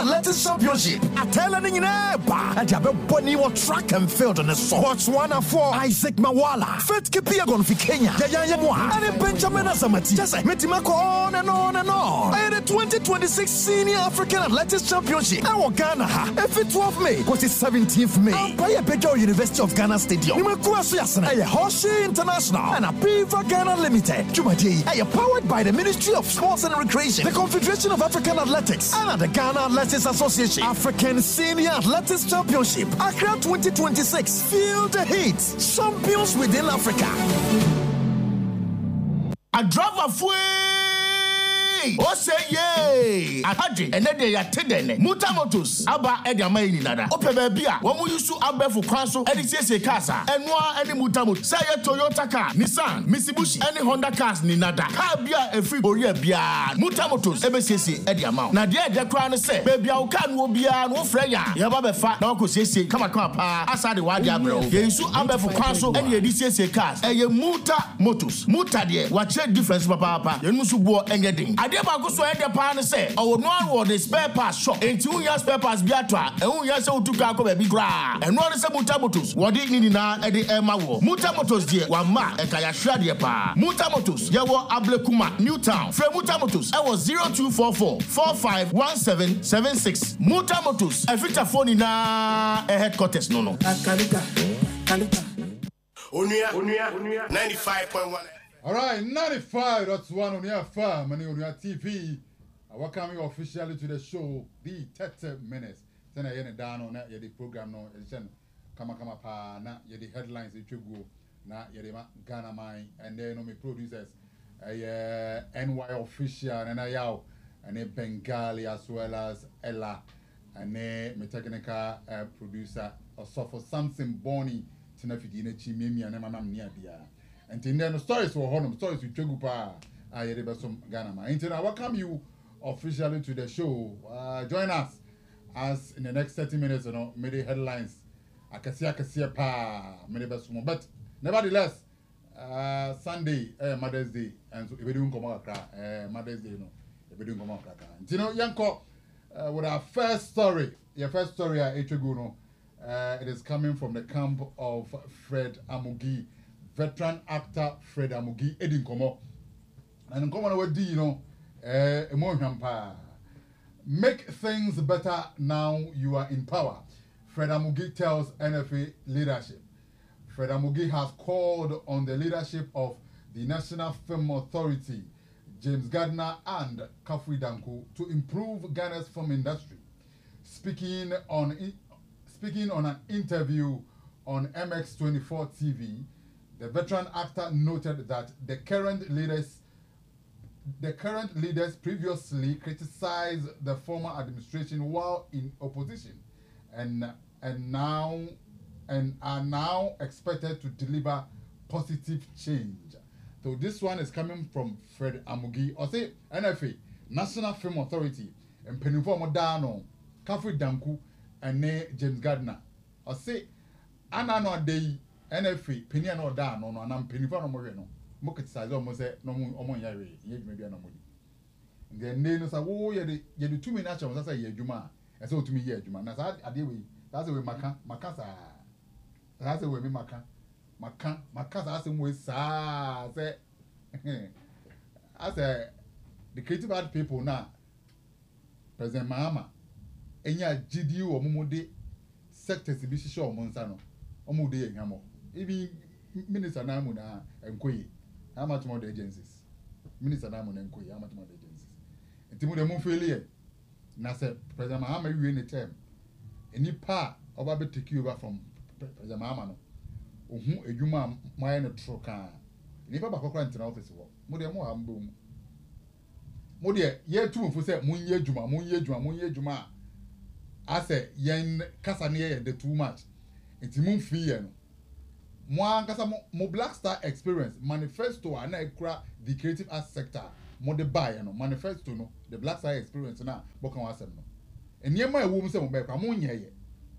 Athletics Championship. Atelani Neba. And Jabe Boni will track and field on the so. Watch 1 and 4. Isaac Mawala. Faith Kipiagon for Kenya. Yaya Yamwa. And Benjamin Azamati. Just like Metimako on and on and on. And the 2026 Senior African Athletics Championship. Our Ghana. Every 12 May. Was the 17th May. By a Bejo University of Ghana Stadium. Nimakuasu Yasana. A Hoshi International. And a Piva Ghana Limited. Jumaji. Powered by the Ministry of Sports and Recreation, the Confederation of African Athletics, and the Ghana Athletics Association. African Senior Athletics Championship, Accra 2026. Feel the heat. Champions within Africa. A driver oh say yay! Ahaji enede ya tedene. Muta Motors aba edi amayi nada. Ope baby a wo mu yusu abefu kwanso edi siesie cars a. Enwa eni Muta Motors. Say Toyota car, Nissan, Mitsubishi, any Honda cars ni nada. Car bia efri ori bia. Muta Motors ebe siesie edi amawo. Na de de kwa no say baby a wo ka no bia no frɛ ya. Ye ba be fa na ko siesie kama pa asa de wa de abro. Ye yusu abefu kwanso eni edi siesie cars. Eye Muta Motors. Muta de wa che difference papa. Ye nu su bo enye den. Ade ba go so e de pa ne say o no an the spare parts shop enti unya spare parts bi atwa e unya se utuka akọ ba bi gra eno ne se Muta Motors wodi ni na e de ema wo Muta Motors de wa ma e ka ya hwa de pa Muta Motors ye wo Ablekuma Newtown free Muta Motors e wo 0244 451776 Muta Motors e fita phone na headquarters no kalita Onuya 95.1. All right, 95, that's one on your farm and on your TV. I welcome you officially to the show, the 30 minutes. Then I get down on that, the program no, kama pa, na the headlines it go, na the Ghana Mine, and then my producers, NY official, and I and Bengali as well as Ella, and my technical producer, also Samson Bonnie, Tinafidina Chimimi, and Mamma Nia Dia. And then the stories for Honum, stories with Chegupa, I hear some Ghana. And I welcome you officially to the show. Join us as in the next 30 minutes, you know, maybe headlines. I can see maybe some, but nevertheless, Sunday, Mother's Day, and so if we don't come out, Mother's Day, you know, if we don't come out, you know, Yanko, with our first story, your first story at Echeguno, it is coming from the camp of Fred Amugi. Veteran actor Fred Amugi Edin Komo. And come on with you know, make things better now you are in power. Fred Amugi tells NFA leadership. Fred Amugi has called on the leadership of the National Film Authority, James Gardner and Kafui Danku to improve Ghana's film industry. Speaking on an interview on MX24 TV, the veteran actor noted that the current leaders previously criticized the former administration while in opposition, and are now expected to deliver positive change. So this one is coming from Fred Amugi, or say NFA, National Film Authority, and Penufo Modano, Kafui Danku, and James Gardner. Or say Anano Day. NFA penny no da no na penifa no mo hwe no mo criticize o mo say no mo nya we ye dwuma bia no mo di nge no sa wo ye de tumi na cha mo say ye adwuma e say otumi ye adwuma na sa ade we that's we maka sa that's we me maka sa say we sa say as the creative art people na President Mahama enya GDU o mo de sectors bi hihye o mo nsa no o mo de ehwamo even Minister Namu na Nkoyi, how much more the agencies? Minister Namu na Nkoyi, how much more the agencies? And Timu de Munfeli, na say President Mahama you in the term. Any part of a bit take you over from President Mahama no. Ohu edwuma my no troka. Ni papa kokra ntina office wo. Mo de mo ambo mu. Mo de ye tu fu say munye edwuma. Ase yen kasa ne ye the too much. Enti mun free ye no. Mo Black Star Experience manifesto and ekra the creative arts sector mo de buy no manifesto no the Black Star Experience na bokan wasem no enema ewo mu se mo be kwa mo nyeye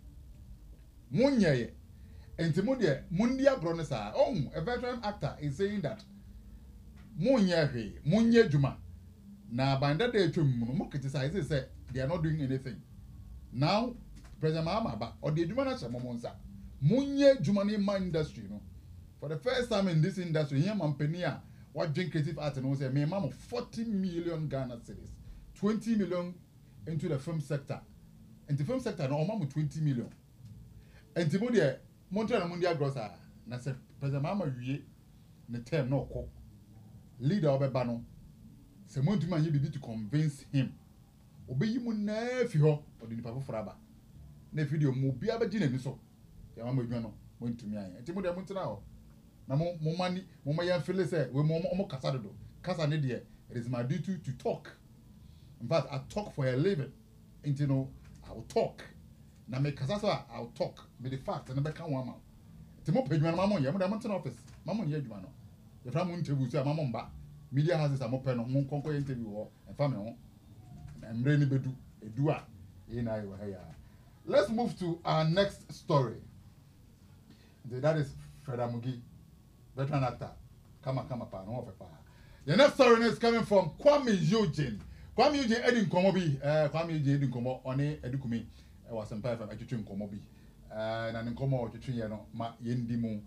enti mo de mundi agro ne sa a veteran actor is saying that mo nye dwuma na banda de atwam no mo criticize say they are not doing anything now President Mahama or the Jumana Chamonsa Munye Jumani ma industry no for the first time in this industry here Mampenia what drink creative art and say me mama 40 million Ghana cedis 20 million into the film sector and the film sector no mama 20 million and Timodia Montreal Mundia Grossa na say President Mahama wie ne term no ko leader obeba no se montuma ye bibi to convince him obeyi mu na fi ho odi nipa foforo aba na video mu bia ba gina mi so ya mama adwa no montumi aye enti mo de mo ntena ho na mo mani mo ma ya feel say we mo kasa dodo kasa ne de it is my duty to talk. In fact, I talk for a living. Enti no I will talk na me kasa so I will talk me the fact na be kan one man enti mo pedwa na mama ye mo de mo ntena office mama ye adwa no ye fra mo interview so mama mba media houses am open no mo konko interview ho e fa me ho emre ni bedu edu a e na yo ya. Let's move to our next story. That is Fred Amugi, veteran actor. Kama pa no pa. The next story is coming from Kwame Eugene. Kwame Eugene Edin Komobi, Kwame Eugene Edin Komo one edukumi was some time from Edin Komobi. Na nkomo otwetwe ye no ma yendimu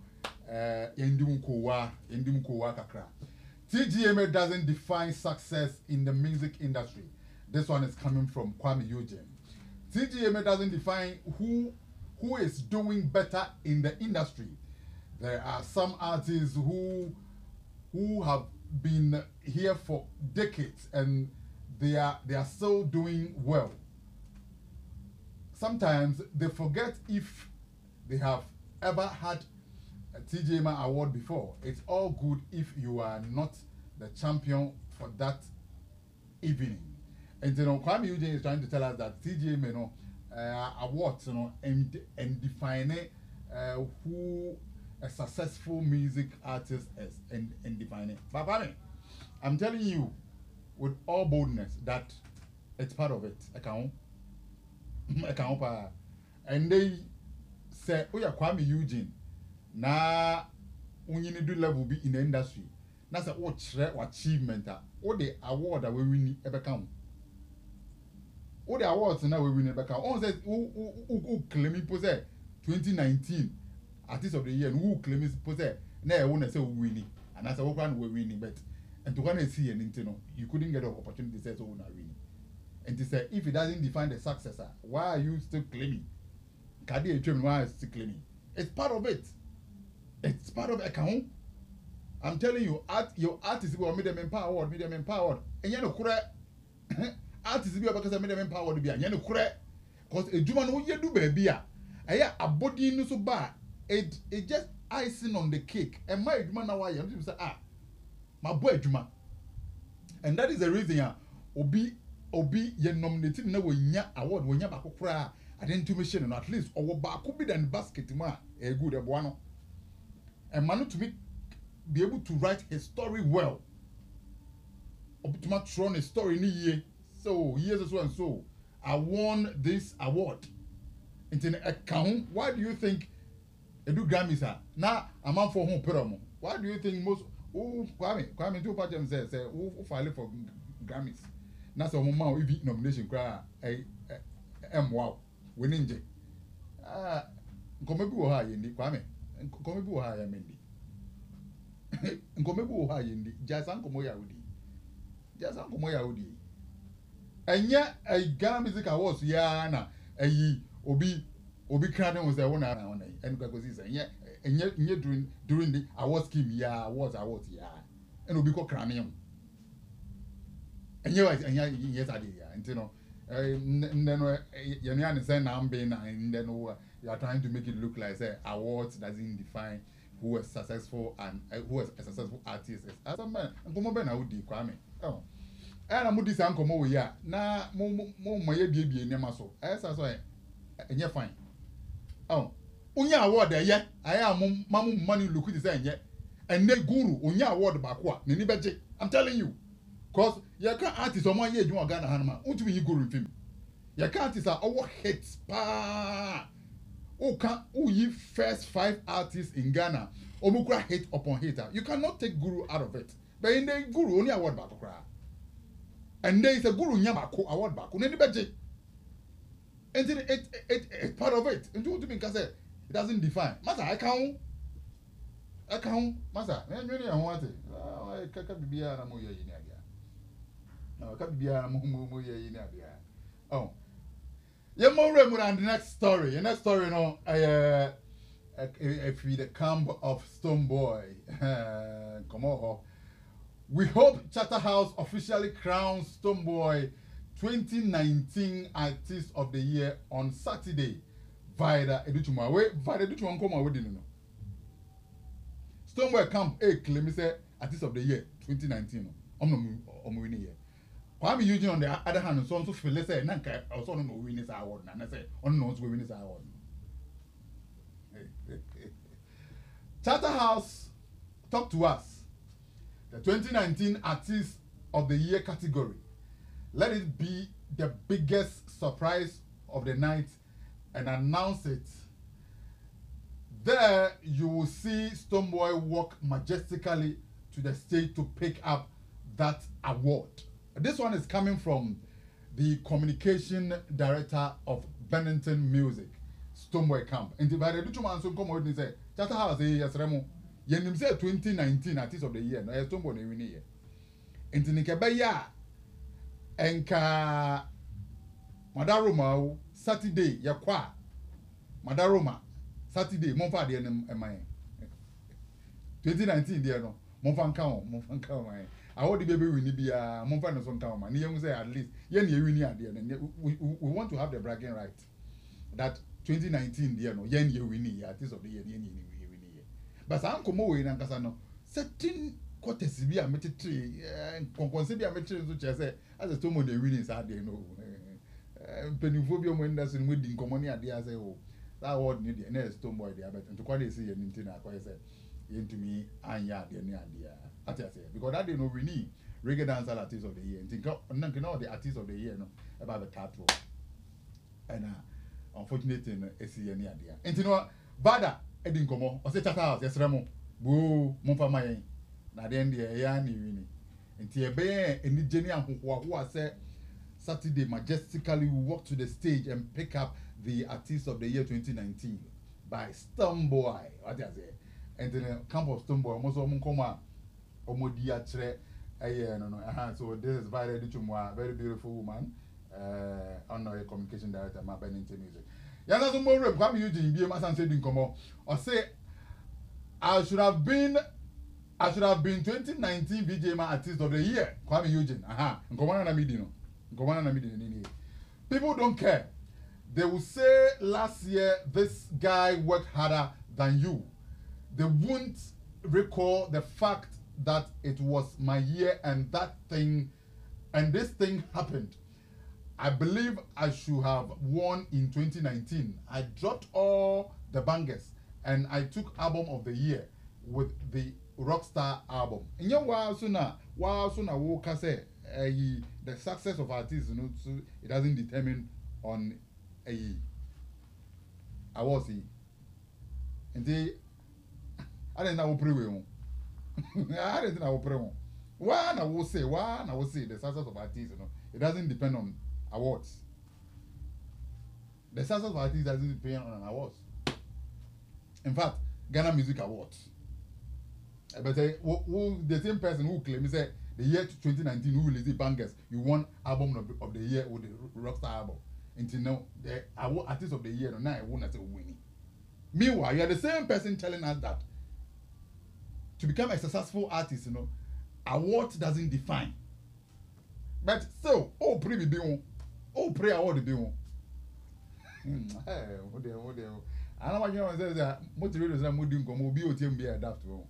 kowa kakra. TGMA doesn't define success in the music industry. This one is coming from Kwame Eugene. TGMA doesn't define who is doing better in the industry. There are some artists who have been here for decades and they are still doing well. Sometimes they forget if they have ever had a TGMA award before. It's all good if you are not the champion for that evening. And you know, Kwame Eugene is trying to tell us that TGMA, you know, awards, you know, and define who a successful music artist is and define it. But Kwame, I'm telling you with all boldness that it's part of it. I can't. And they say, oh yeah, Kwame Eugene. Na when you do level be in the industry. That's a what achievement. What the award that we win ever count. All the awards now we win ever count. On says who claim it possess 2019 artist of the year and who claim it possess. Now I want to say we winning and that's a one we winning, but and to go and see and you couldn't get an opportunity to say so we not winning. And to say if it doesn't define the successor, why are you still claiming? Kadi why are you still claiming? It's part of it. It's part of account. I'm telling you, your artists will make them empowered, and you know, correct. Artists will because I made them empowered, be and you know, correct. Because a Juma no you do baby, a body no so bad. It just icing on the cake. And my Juma now, I say, my boy Juma. And that is the reason, Obi, you nominated no nya award when you back cry. I didn't to machine at least or back could be than basket ma a good one. And man to be able to write his story well. Optimal run a story in a year. So years or so and so. I won this award. Into an account. Why do you think do Grammys are? Now I'm on for home pyramid. Why do you think most Kwame two parties say who file for Grammys? Now so mama if nomination cry wow winning J. Nkomebi wo ha yendi Kwame. Nkomebi wo ha ya mendi. Nkomebi wo ha yendi. Jasa nkomo ya udi. Jasa nkomo ya udi. Enya Ghana Music Awards ya na obi crowd was there one and because is enya during the award scheme ya awards ya and obi ko cranium. Enya yes I did ya and you know and then you understand now and then you are trying to make it look like say awards doesn't define who is successful and who is a successful artist is. As a man, nkomo be na udi Kwame. Oh. And I'm this nkomo we ya na mo moye bie nema so. Esa so enye fine. Oh. Unya award ye aya mamu money look it say enye. Enne guru unya award ba ko a ni beje. I'm telling you. Cause you can't artist or one year you want Ghana Hanama. Unto be guru film. You can't artist are our hits pa. Who ye first 5 artists in Ghana? Omukra hit upon hater. You cannot take guru out of it. But in the guru only award back. And there is a guru nyabako award back. Uneni beje. And it's part of it. And to me, because it doesn't define. Master, I can't. Master, I want it. I can't be a moya in India. No, I can't be a moya in India. Oh. You're more than the next story. The next story, you know, if we the camp of Stonebwoy. Come on. We hope Charterhouse officially crowns Stonebwoy 2019 Artist of the Year on Saturday via the Educhuma. Via the Educhuma come away, didn't know. Stonebwoy Camp claim say Artist of the Year 2019. I'm winning here. Kwame Eugene on the other hand, so feel say Nanka also no win this award. And I say, on knows we win this award. Charterhouse talk to us. The 2019 Artist of the Year category. Let it be the biggest surprise of the night and announce it. There you will see Stonebwoy walk majestically to the stage to pick up that award. This one is coming from the communication director of Bennington Music, Stonebwoy Camp. And by the Duchman so come out and say, Charterhouse yes Remo. Yenim say 2019 Artist of the Year. No, Stonebwoy na win here. And Nikebaya Enka Madaroma Saturday yakwa Madaroma Saturday monfa de em 2019 there no monfa nka my I want the baby win bia monfa no so nka ma na say at least ye na win ade we want to have the bragging right that 2019 there no ye na win Artist of the Year ye na win here but some come we na nkasa no certain quarters bi a metete konkonse bi a metete so che say as a Stonebwoy dey win inside there no penifo bi o mo industry mo di nkomo ni ade say o that award ni dey na Stonebwoy dey abet to kwale say ye nti na kwale say ye ntumi anya ade ni ade ati say because that day no we need reggae dancer Artist of the Year nti nka no the Artist of the Year no about the title and unfortunately no esi ye ni ade nti no bada edi nkomo o say Charterhouse yesremo bo mo fa mayen na den de ya ni wini nti ebe eni jeni ahohoaho say Saturday majestically we walk to the stage and pick up the Artist of the Year 2019 by Stonebwoy. What is it? And the camp of Stonebwoy almost omukoma omodi atre no. So this is very very beautiful woman. Honor a communication director at Bennington Music. Yana so more Kwame Eugene bi ma say din komo. O say I should have been 2019 VJ Artist of the Year. Kwame Eugene. Nkomana na midi no. People don't care. They will say last year this guy worked harder than you. They won't recall the fact that it was my year and this thing happened. I believe I should have won in 2019. I dropped all the bangers and I took album of the year with the Rockstar album. In your wow sooner walk say the success of artists, you know, so it doesn't determine on awards. And I didn't know pray we I didn't know pray one. I will say the success of artists, you know, it doesn't depend on awards. The success of artists doesn't depend on awards. In fact, Ghana Music Awards. But the same person who claims say the year 2019 who released the bangers, you won album of the year with the Rockstar album. Until now, the Artist of the Year, no, now I won't say winning. Meanwhile, you are the same person telling us that to become a successful artist, you know, award doesn't define. But still, pray be one. Pray award be one. Hey, what the I don't want you to say that motivators are moving come be OTM be adapt to.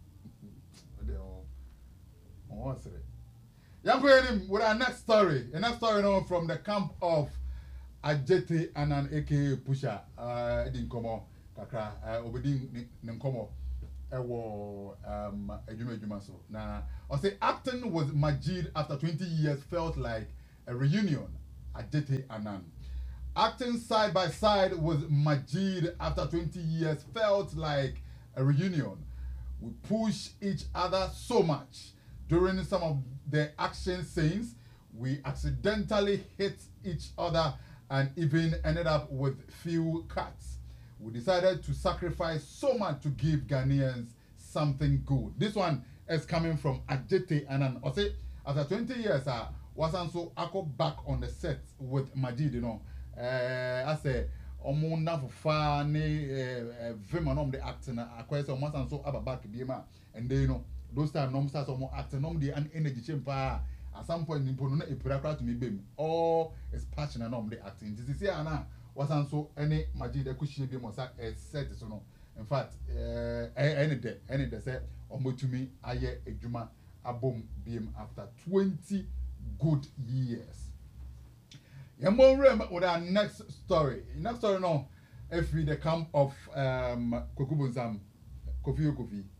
What's it? Young with our next story. The next story now from the camp of Ajete Anan aka Pusha. Dinkomo kakra obedi nkomo ewo ejuma so. Na I say acting with Majid after 20 years felt like a reunion. Ajete Anan. Acting side by side with Majid after 20 years felt like a reunion. We push each other so much. During some of the action scenes, we accidentally hit each other and even ended up with few cuts. We decided to sacrifice so much to give Ghanaians something good. This one is coming from Ajete Anan. I say after 20 years, was also I go back on the set with Majid, you know. I say omunda for far ne venom the acting acquire so much and so back bima and they know those time nom start some acting nom the an energy chamber at some point in Pono a practice to me bim all is passion and nom the acting. This is here now was so any Majid the cushion be was a set so no. In fact, any day say omo to me aye ejuma abom bim after 20 good years. Yamon with our next story. Next story no, if we the camp of Kokubunzam Kofi.